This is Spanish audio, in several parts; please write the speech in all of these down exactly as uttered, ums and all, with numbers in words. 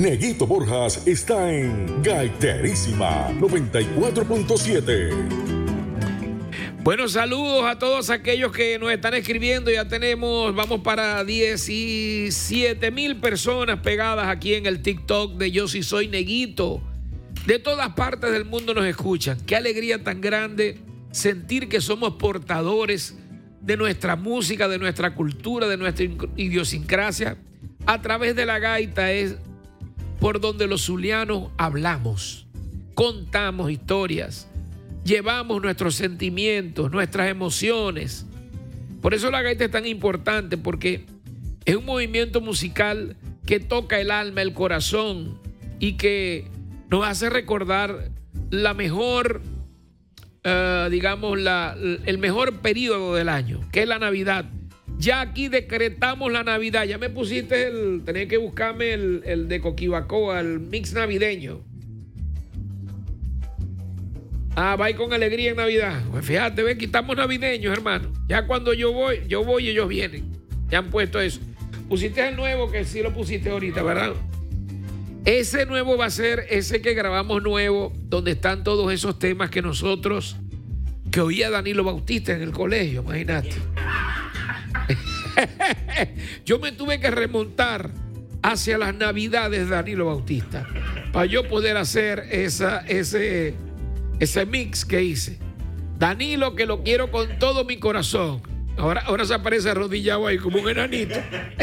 Neguito Borjas está en Gaiterísima noventa y cuatro punto siete. Bueno, saludos a todos aquellos que nos están escribiendo. Ya tenemos, vamos para diecisiete mil personas pegadas aquí en el TikTok de Yo Sí Soy Neguito. De todas partes del mundo nos escuchan. Qué alegría tan grande sentir que somos portadores de nuestra música, de nuestra cultura, de nuestra idiosincrasia. A través de la gaita es por donde los zulianos hablamos, contamos historias, llevamos nuestros sentimientos, nuestras emociones. Por eso la gaita es tan importante, porque es un movimiento musical que toca el alma, el corazón y que nos hace recordar la mejor, uh, digamos, la, el mejor periodo del año, que es la Navidad. Ya aquí decretamos la Navidad. Ya me pusiste el... Tenía que buscarme el, el de Coquibacoa, el mix navideño. Ah, va con alegría en Navidad. Pues fíjate, ve, quitamos navideños, hermano. Ya cuando yo voy, yo voy y ellos vienen. Ya han puesto eso. Pusiste el nuevo, que sí lo pusiste ahorita, ¿verdad? Ese nuevo va a ser ese que grabamos nuevo, donde están todos esos temas que nosotros, que oía Danilo Bautista en el colegio, imagínate. Yo me tuve que remontar hacia las navidades de Danilo Bautista para yo poder hacer esa, ese, ese mix que hice. Danilo, que lo quiero con todo mi corazón. Ahora, ahora se aparece arrodillado ahí como un enanito.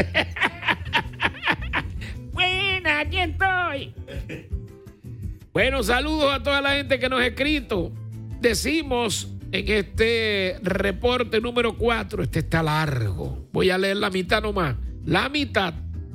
Buena, aquí estoy. Bueno, saludos a toda la gente que nos ha escrito. Decimos en este reporte número cuatro, este está largo. Voy a leer la mitad nomás. La mitad.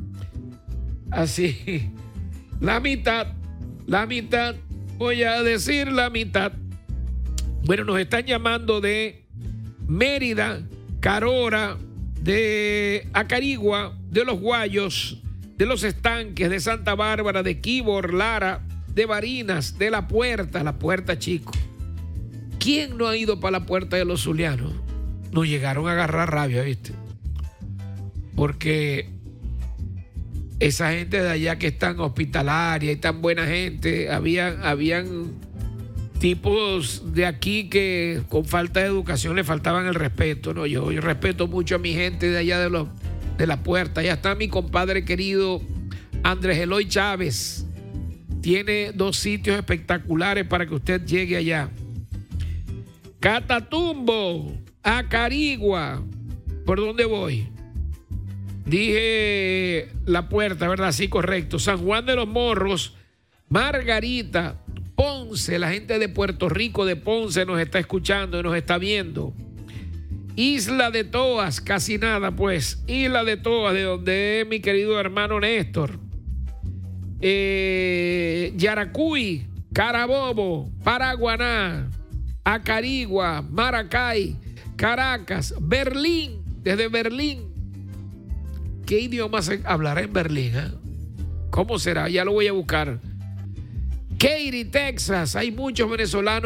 Así. La mitad. La mitad. Voy a decir la mitad. Bueno, nos están llamando de Mérida, Carora, de Acarigua, de Los Guayos, de Los Estanques, de Santa Bárbara, de Quibor, Lara, de Barinas, de La Puerta, La Puerta, chico. ¿Quién no ha ido para la Puerta de los Zulianos? Nos llegaron a agarrar rabia, ¿viste? Porque esa gente de allá que es tan hospitalaria y tan buena gente, habían, habían tipos de aquí que con falta de educación le faltaban el respeto, ¿no? Yo, yo respeto mucho a mi gente de allá de, los, de la Puerta. Allá está mi compadre querido Andrés Eloy Chávez. Tiene dos sitios espectaculares para que usted llegue allá. Catatumbo, Acarigua. ¿Por dónde voy? Dije La Puerta, ¿verdad? Sí, correcto. San Juan de los Morros, Margarita, Ponce. La gente de Puerto Rico, de Ponce, nos está escuchando y nos está viendo. Isla de Toas, casi nada, pues. Isla de Toas, de donde es mi querido hermano Néstor. Eh, Yaracuy, Carabobo, Paraguaná, Acarigua, Maracay, Caracas, Berlín, desde Berlín. ¿Qué idioma se hablará en Berlín? ¿Eh? ¿Cómo será? Ya lo voy a buscar. Katy, Texas, hay muchos venezolanos